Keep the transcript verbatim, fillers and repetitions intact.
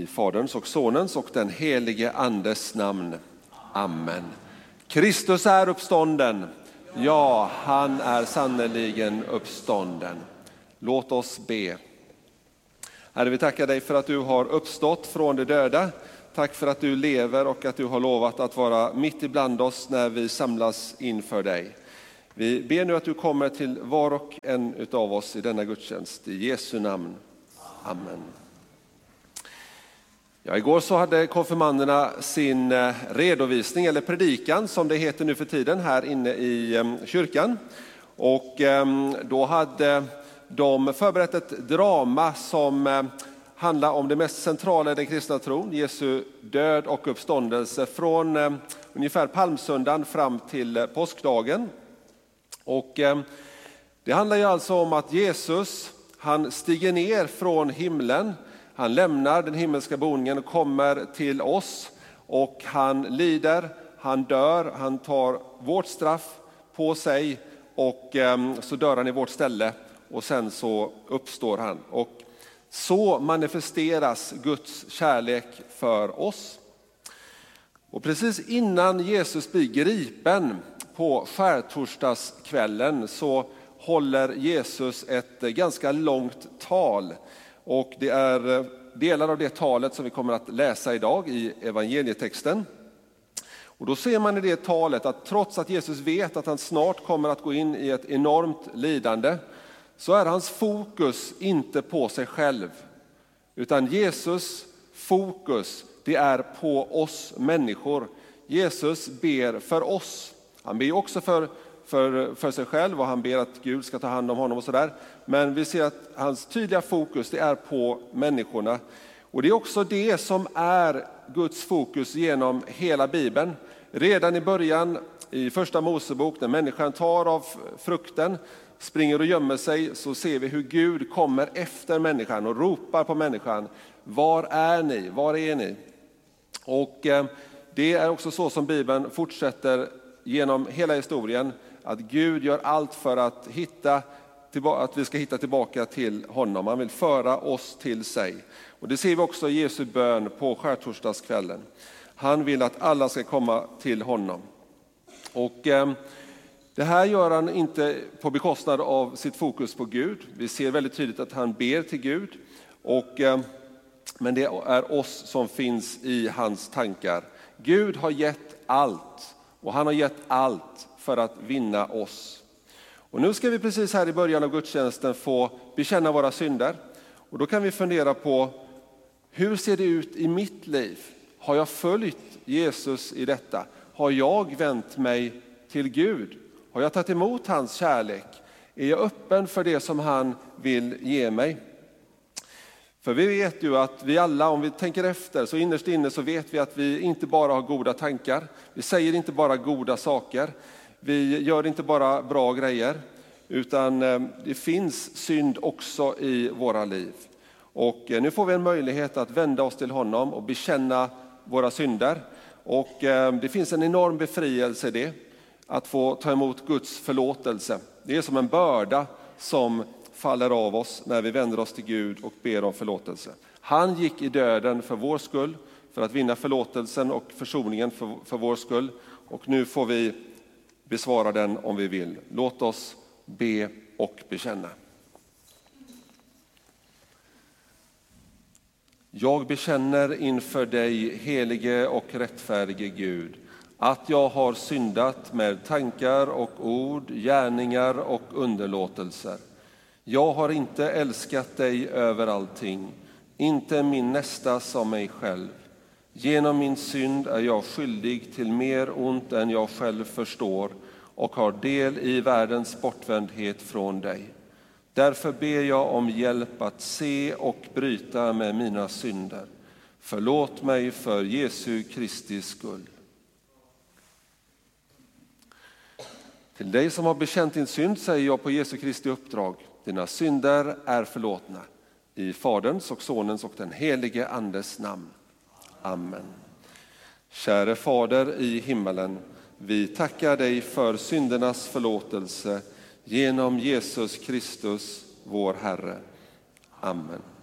I Faderns och Sonens och den helige Andes namn. Amen. Kristus är uppstånden. Ja, han är sannoliken uppstånden. Låt oss be. Herre, vi tackar dig för att du har uppstått från de döda. Tack för att du lever och att du har lovat att vara mitt ibland oss när vi samlas inför dig. Vi ber nu att du kommer till var och en av oss i denna gudstjänst. I Jesu namn. Amen. Ja, igår så hade konfirmanderna sin redovisning eller predikan som det heter nu för tiden här inne i kyrkan. Och då hade de förberett ett drama som handlar om det mest centrala i den kristna tron, Jesu död och uppståndelse från ungefär palmsöndagen fram till påskdagen. Och det handlar ju alltså om att Jesus, han stiger ner från himlen. Han lämnar den himmelska boningen och kommer till oss och han lider, han dör, han tar vårt straff på sig och så dör han i vårt ställe och sen så uppstår han. Och så manifesteras Guds kärlek för oss. Och precis innan Jesus blir gripen på skärtorsdagskvällen så håller Jesus ett ganska långt tal. Och det är delar av det talet som vi kommer att läsa idag i evangelietexten. Och då ser man i det talet att trots att Jesus vet att han snart kommer att gå in i ett enormt lidande, så är hans fokus inte på sig själv. Utan Jesus fokus, det är på oss människor. Jesus ber för oss. Han ber också för För, för sig själv och han ber att Gud ska ta hand om honom och sådär. Men vi ser att hans tydliga fokus det är på människorna. Och det är också det som är Guds fokus genom hela Bibeln. Redan i början i första Mosebok när människan tar av frukten, springer och gömmer sig, så ser vi hur Gud kommer efter människan och ropar på människan. Var är ni? Var är ni? Och eh, det är också så som Bibeln fortsätter genom hela historien. Att Gud gör allt för att, hitta, att vi ska hitta tillbaka till honom. Han vill föra oss till sig. Och det ser vi också i Jesu bön på skärtorsdagskvällen. Han vill att alla ska komma till honom. Och eh, det här gör han inte på bekostnad av sitt fokus på Gud. Vi ser väldigt tydligt att han ber till Gud. Och, eh, men det är oss som finns i hans tankar. Gud har gett allt. Och han har gett allt för att vinna oss. Och nu ska vi precis här i början av gudstjänsten få bekänna våra synder. Och då kan vi fundera på, hur ser det ut i mitt liv? Har jag följt Jesus i detta? Har jag vänt mig till Gud? Har jag tagit emot hans kärlek? Är jag öppen för det som han vill ge mig? För vi vet ju att vi alla, om vi tänker efter, så innerst inne så vet vi att vi inte bara har goda tankar. Vi säger inte bara goda saker. Vi gör inte bara bra grejer. Utan det finns synd också i våra liv. Och nu får vi en möjlighet att vända oss till honom och bekänna våra synder. Och det finns en enorm befrielse i det. Att få ta emot Guds förlåtelse. Det är som en börda som faller av oss när vi vänder oss till Gud och ber om förlåtelse. Han gick i döden för vår skull, för att vinna förlåtelsen och försoningen för, för vår skull. Och nu får vi besvara den om vi vill. Låt oss be och bekänna. Jag bekänner inför dig, helige och rättfärdige Gud, att jag har syndat med tankar och ord, gärningar och underlåtelser. Jag har inte älskat dig över allting, inte min nästa som mig själv. Genom min synd är jag skyldig till mer ont än jag själv förstår och har del i världens bortvändhet från dig. Därför ber jag om hjälp att se och bryta med mina synder. Förlåt mig för Jesu Kristi skull. Till dig som har bekänt din synd säger jag på Jesu Kristi uppdrag: dina synder är förlåtna. I Faderns och Sonens och den helige Andes namn. Amen. Käre Fader i himmelen, vi tackar dig för syndernas förlåtelse genom Jesus Kristus, vår Herre. Amen.